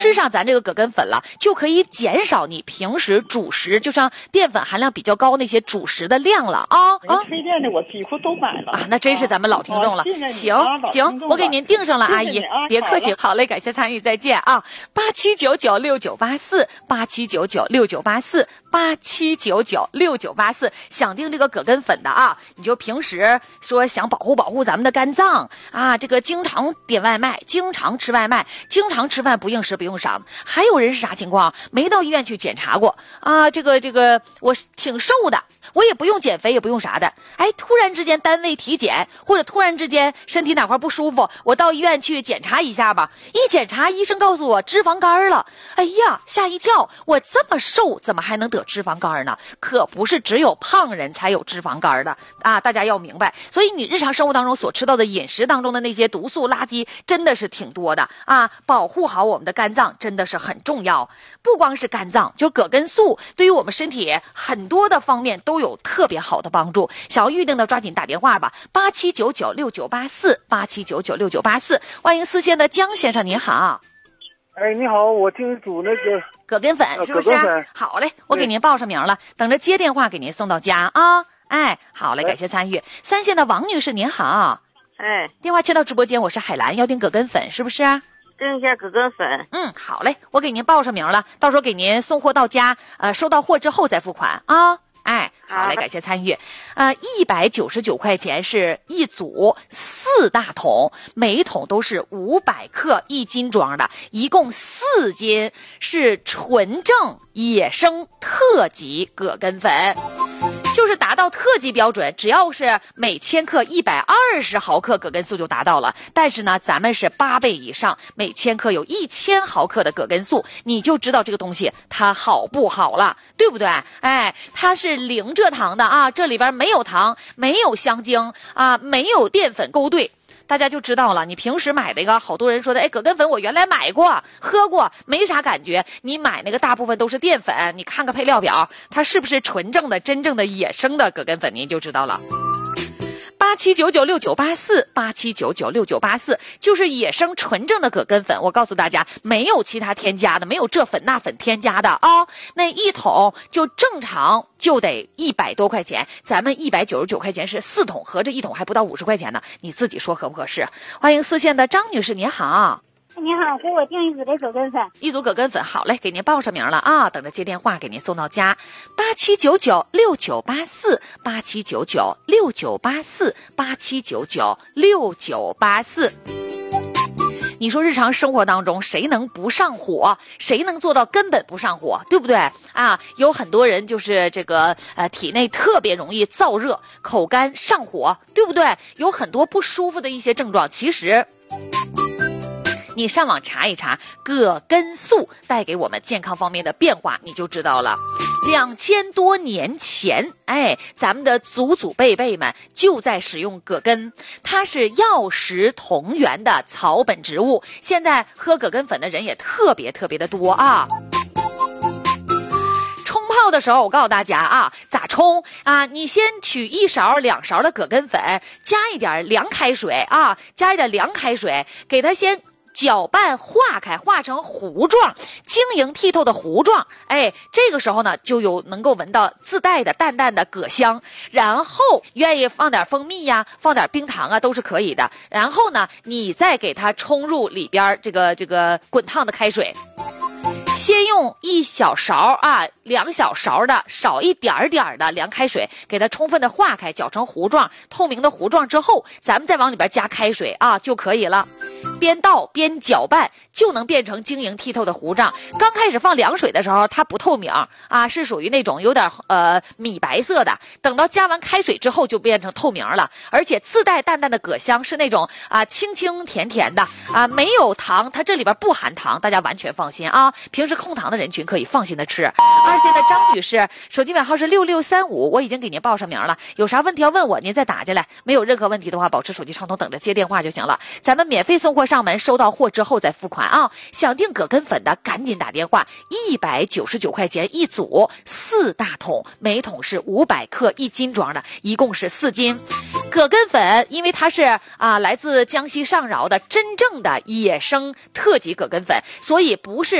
吃上咱这个葛根粉了，就可以减少你平时主食，就像淀粉含量比较高那些主食的量了啊。 推荐的我几乎都买了啊，那真是咱们老听众了。行，我给您定上了，阿姨，别客气。好嘞，感谢参与，再见啊！87996984，87996984，87996984，想定这个葛根粉的啊，你就平时说想保护咱们的肝脏啊，这个经常点外卖，经常吃外卖，经常吃饭不应时不用赏。还有人是啥情况？没到医院去检查过啊，这个我挺瘦的，我也不用减肥，也不用啥的。哎，突然之间单位体检，或者突然之间身体哪块不舒服，我到医院去检查一下吧。一检查，医生告诉我脂肪肝了。哎呀，吓一跳！我这么瘦，怎么还能得脂肪肝呢？可不是只有胖人才有脂肪肝的啊！大家要明白。所以你日常生活当中所吃到的饮食当中的那些毒素垃圾，真的是挺多的啊！保护好我们的肝脏真的是很重要。不光是肝脏，就葛根素对于我们身体很多的方面都有特别好的帮助。想要预定的抓紧打电话吧，87996984，87996984。欢迎四线的江先生，您好。 哎，你好，我听煮那个葛根粉是不是？好嘞，我给您报上名了，等着接电话给您送到家啊。哎，好嘞，感谢参与。三线的王女士您好。 哎， 电话接到直播间，我是海兰，要订葛根粉是不是？ 订一下葛根粉。 好嘞，我给您报上名了，到时候给您送货到家，收到货之后再付款啊。哎，好嘞，感谢参与。199块钱是一组4大桶，每一桶都是500克1斤装的，一共4斤，是纯正野生特级葛根粉。就是达到特级标准，只要是每千克120毫克葛根素就达到了。但是呢，咱们是8倍以上，每千克有1000毫克的葛根素，你就知道这个东西它好不好了，对不对？哎，它是零蔗糖的啊，这里边没有糖，没有香精啊，没有淀粉勾兑。大家就知道了，你平时买那个，好多人说的，哎，葛根粉我原来买过喝过，没啥感觉。你买那个大部分都是淀粉，你看个配料表，它是不是纯正的真正的野生的葛根粉，您就知道了。87996984，87996984，就是野生纯正的葛根粉。我告诉大家，没有其他添加的，没有这粉那粉添加的啊。那一桶就正常就得100多块钱，咱们199块钱是4桶，合着一桶还不到50块钱呢。你自己说合不合适？欢迎四线的张女士，您好。 你好，给我订一组的葛根粉。 一组葛根粉，好嘞，给您报上名了啊，等着接电话给您送到家。87996984，87996984，87996984。你说日常生活当中谁能不上火？谁能做到根本不上火？对不对啊？有很多人就是这个体内特别容易燥热、口干、上火，对不对？有很多不舒服的一些症状，其实你上网查一查葛根素带给我们健康方面的变化，你就知道了。2000多年前，哎，咱们的祖祖辈辈们就在使用葛根，它是药食同源的草本植物。现在喝葛根粉的人也特别的多啊。冲泡的时候，我告诉大家啊，咋冲啊？你先取1勺2勺的葛根粉，加一点凉开水啊，加一点凉开水，给它先搅拌化开，化成糊状，晶莹剔透的糊状。哎，这个时候呢，就有能够闻到自带的淡淡的葛香。然后愿意放点蜂蜜呀，放点冰糖啊，都是可以的。然后呢，你再给它冲入里边这个滚烫的开水。先用1小勺啊，2小勺的少一点点的凉开水，给它充分的化开，搅成糊状，透明的糊状之后，咱们再往里边加开水啊就可以了。边倒边搅拌，就能变成晶莹剔透的糊状。刚开始放凉水的时候，它不透明啊，是属于那种有点米白色的。等到加完开水之后，就变成透明了，而且自带淡淡的葛香，是那种清清甜甜的啊，没有糖，它这里边不含糖，大家完全放心啊。平时控糖的人群可以放心的吃。二线的张女士，手机尾号是6635，我已经给您报上名了，有啥问题要问我，您再打进来。没有任何问题的话，保持手机畅通，等着接电话就行了。咱们免费送货上门，收到货之后再付款啊。想订葛根粉的赶紧打电话，199块钱一组，4大桶，每桶是500克1斤装的，一共是4斤。 葛根粉，因为它是来自江西上饶的真正的野生特级葛根粉，所以不是